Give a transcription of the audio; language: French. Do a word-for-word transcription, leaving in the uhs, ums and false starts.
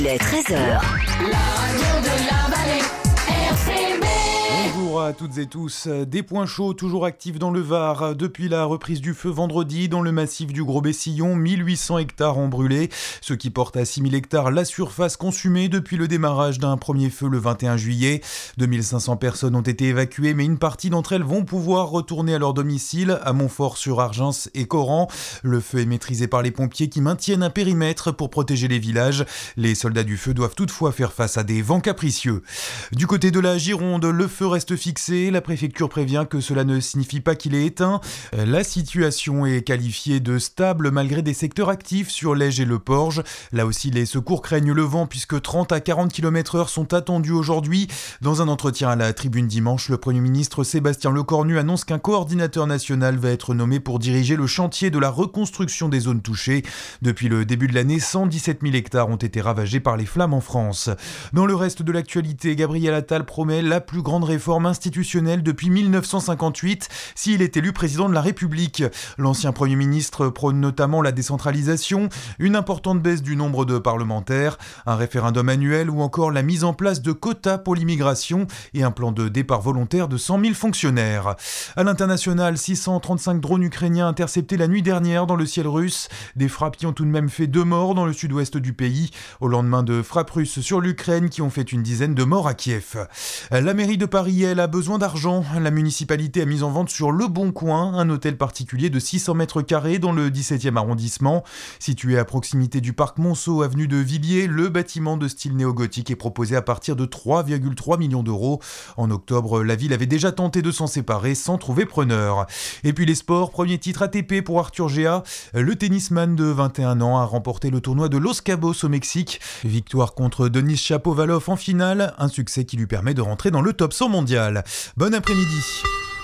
Les treize heures. La radio de la vallée, R C B. Bonjour à toutes et tous. Des points chauds toujours actifs dans le Var. Depuis la reprise du feu vendredi dans le massif du Gros-Bessillon, mille huit cents hectares ont brûlé, ce qui porte à six mille hectares la surface consumée depuis le démarrage d'un premier feu le vingt et un juillet. deux mille cinq cents personnes ont été évacuées, mais une partie d'entre elles vont pouvoir retourner à leur domicile, à Montfort-sur-Argens et Coran. Le feu est maîtrisé par les pompiers qui maintiennent un périmètre pour protéger les villages. Les soldats du feu doivent toutefois faire face à des vents capricieux. Du côté de la Gironde, le feu reste fixé. La préfecture prévient que cela ne signifie pas qu'il est éteint. La situation est qualifiée de stable malgré des secteurs actifs sur l'Aigle et le Porge. Là aussi, les secours craignent le vent puisque trente à quarante kilomètres heure sont attendus aujourd'hui. Dans un entretien à la Tribune dimanche, le Premier ministre Sébastien Lecornu annonce qu'un coordinateur national va être nommé pour diriger le chantier de la reconstruction des zones touchées. Depuis le début de l'année, cent dix-sept mille hectares ont été ravagés par les flammes en France. Dans le reste de l'actualité, Gabriel Attal promet la plus grande réforme institutionnelle depuis mille neuf cent cinquante-huit s'il est élu président de la République. L'ancien Premier ministre prône notamment la décentralisation, une importante baisse du nombre de parlementaires, un référendum annuel ou encore la mise en place de quotas pour l'immigration et un plan de départ volontaire de cent mille fonctionnaires. À l'international, six cent trente-cinq drones ukrainiens interceptés la nuit dernière dans le ciel russe. Des frappes qui ont tout de même fait deux morts dans le sud-ouest du pays, au lendemain de frappes russes sur l'Ukraine qui ont fait une dizaine de morts à Kiev. La mairie de Paris, elle, a besoin d'argent. La municipalité a mis en vente sur Le Bon Coin un hôtel particulier de six cents mètres carrés dans le dix-septième arrondissement. Situé à proximité du parc Monceau, avenue de Villiers, le bâtiment de style néo-gothique est proposé à partir de trois virgule trois millions d'euros. En octobre, la ville avait déjà tenté de s'en séparer sans trouver preneur. Et puis les sports, premier titre A T P pour Arthur Géa. Le tennisman de vingt et un ans a remporté le tournoi de Los Cabos au Mexique. Victoire contre Denis Shapovalov en finale, un succès qui lui permet de rentrer dans le top cent mondial. Bon après-midi.